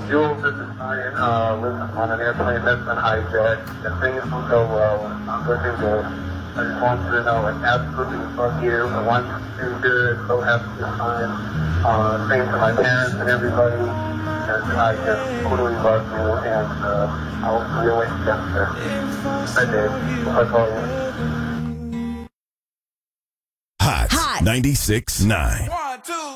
Jules, this is Ryan. Listen, on an airplane that's been hijacked, and things don't go well. It's not looking good. I just want you to know, like, absolutely fuck you. I want you to do good. So happy to find. Same to my parents and everybody. And I just totally love you, and I will see you later. I did. I call you. Hot 96.9. 1, 2.